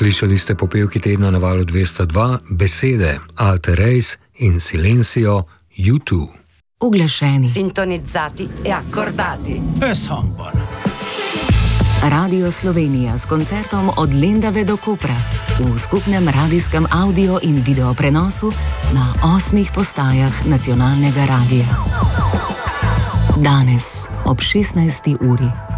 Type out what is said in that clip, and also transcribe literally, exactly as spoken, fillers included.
Slišali ste popevki tedna na valu dvesto dva, Besede, Alter Reis in Silencio, U dva. Uglašeni, sintonizzati e accordati. Összhangban. Radio Slovenija s koncertom od Lendave do Kopra v skupnem radijskem audio in video prenosu na osmih postajah nacionalnega radija. Danes ob šestnajsti uri.